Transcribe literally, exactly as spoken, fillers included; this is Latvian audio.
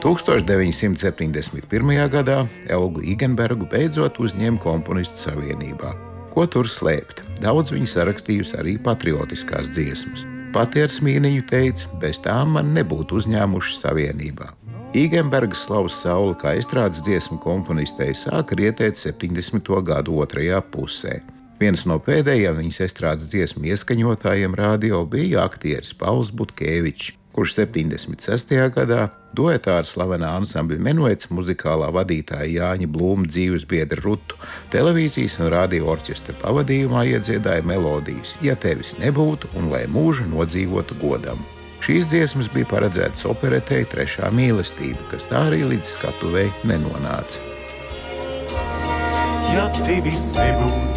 tūkstoš deviņsimt septiņdesmit pirmajā gadā Elgu Igenbergu beidzot uzņēma komponistu savienībā. Ko tur slēpt? Daudz viņa sarakstījusi arī patriotiskās dziesmas. Pati ar smīniņu teica, bez tām man nebūtu uzņēmuši savienībā. Igenbergas slavas saule kā estrādes dziesmu komponistei sāka rietēt septiņdesmito gadu otrajā pusē. Viens no pēdējiem viņas estrādes dziesmu ieskaņotājiem radio bija aktieris Pauls Butkevičs, kurš septiņdesmit sestajā gadā duetā ar slavenā ansambļa Menuets muzikālā vadītāja Jāņa Blūma dzīvesbiedri Rutu televīzijas un radio orķestra pavadījumā iedziedāja melodijas Ja tevis nebūtu un lai mūžu nodzīvotu godam. Šīs dziesmas bija paredzētas operetei Trešā mīlestība, kas tā arī līdz skatuvei nenonāca. Ja tevis nebūtu